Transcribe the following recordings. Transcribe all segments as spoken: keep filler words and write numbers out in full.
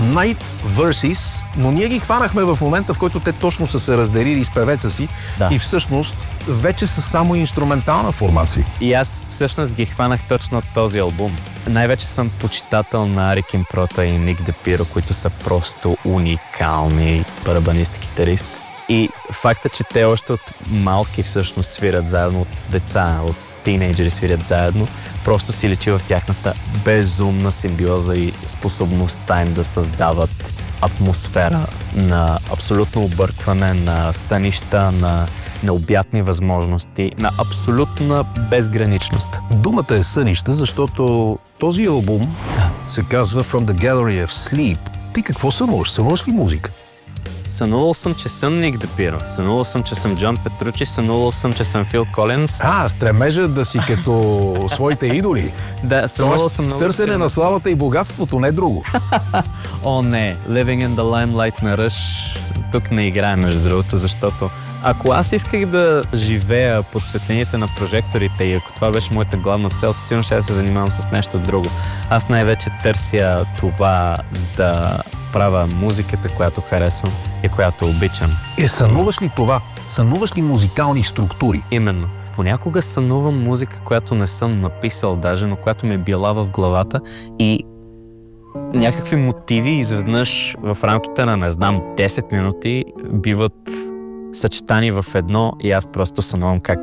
Night Versus, но ние ги хванахме в момента, в който те точно са се разделили с певеца си Да. и всъщност вече са само инструментална формация. И аз всъщност ги хванах точно от този албум. Най-вече съм почитател на Арик Импрота и Ник Депиро, които са просто уникални барабанист и китарист. И факта, че те още от малки всъщност свирят заедно, от деца, от тинейджери свирят заедно, просто си личи в тяхната безумна симбиоза и способността им да създават атмосфера на абсолютно объркване, на сънища, на необятни възможности, на абсолютна безграничност. Думата е сънища, защото този албум се казва From the Gallery of Sleep. Ти какво сънуваш? Сънуваш ли музика? Сънувал съм, че съм Ник Депиро, сънувал съм, че съм Джон Петручи, сънувал съм, че съм Фил Колинс. А, стремежа да си като своите идоли. Да, сънувал Тоест, съм в много. търсене на славата и богатството, не друго. О, не, Living in the Limelight на Ръш тук не играе, между другото, защото ако аз исках да живея под светлините на прожекторите и ако това беше моята главна цел, със сигурно ще да се занимавам с нещо друго. Аз най-вече търся това да правя музиката, която харесвам и която обичам. Е, сънуваш ли това? Сънуваш ли музикални структури? Именно. Понякога сънувам музика, която не съм написал даже, но която ми е била в главата и някакви мотиви изведнъж в рамките на, не знам, десет минути биват съчетани в едно и аз просто сънувам как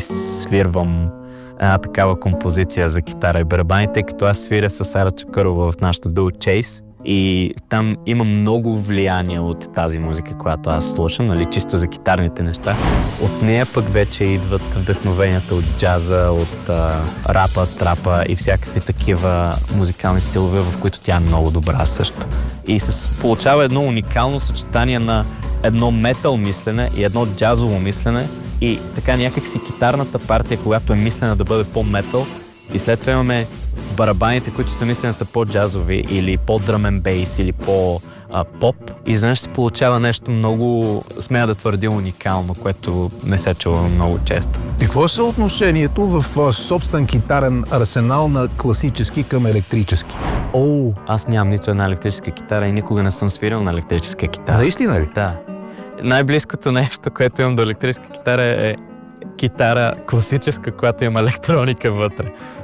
изсвирвам една такава композиция за китара и барабани, тъй като аз свиря с Сара Чакърова в нашото дуо Chase и там има много влияние от тази музика, която аз слушам, нали, чисто за китарните неща. От нея пък вече идват вдъхновенията от джаза, от а, рапа, трапа и всякакви такива музикални стилове, в които тя е много добра също. И се получава едно уникално съчетание на едно метал мислене и едно джазово мислене и така някак си китарната партия, когато е мислена да бъде по-метал и след това имаме барабаните, които са мислени са по-джазови или по-дръм ен бейс или по-поп и изведнъж се получава нещо много, смея да твърдя, уникално, което не се чува много често. И какво е съотношението в твоя собствен китарен арсенал на класически към електрически? О, аз нямам нито една електрическа китара и никога не съм свирил на електрическа китара. Наистина ли? Да. Най-близкото нещо, което имам до електрическа китара е китара класическа, която има електроника вътре.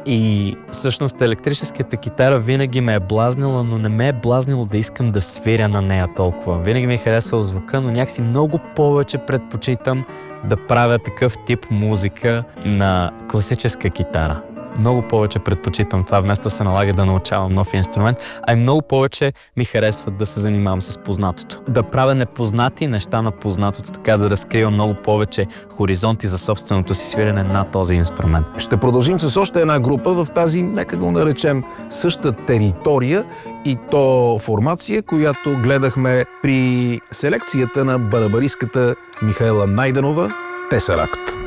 И всъщност електрическата китара винаги ме е блазнила, но не ме е блазнило да искам да свиря на нея толкова. Винаги ми е харесвал звука, но някакси много повече предпочитам да правя такъв тип музика на класическа китара. Много повече предпочитам това, вместо се налага да научавам нов инструмент, а и много повече ми харесва да се занимавам с познатото. Да правя непознати неща на познатото, така да разкривам много повече хоризонти за собственото си свирене на този инструмент. Ще продължим с още една група в тази, нека го наречем, същата територия и то формация, която гледахме при селекцията на барабаристката Михаела Найденова, Тесаракт.